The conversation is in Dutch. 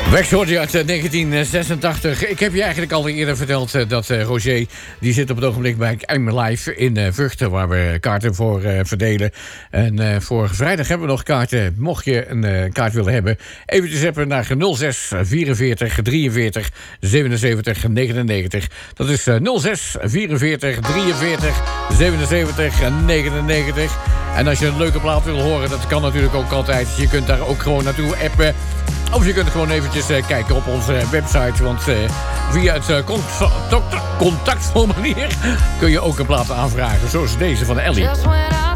Wax hoort je uit 1986. Ik heb je eigenlijk al eerder verteld dat Roger... die zit op het ogenblik bij I'm Live in Vught... waar we kaarten voor verdelen. En voor vrijdag hebben we nog kaarten. Mocht je een kaart willen hebben... eventjes appen naar 06 44 43 77 99. Dat is 06 44 43 77 99. En als je een leuke plaat wil horen... dat kan natuurlijk ook altijd. Je kunt daar ook gewoon naartoe appen... Of je kunt gewoon eventjes kijken op onze website. Want via het contactformulier kun je ook een plaat aanvragen. Zoals deze van Ellie.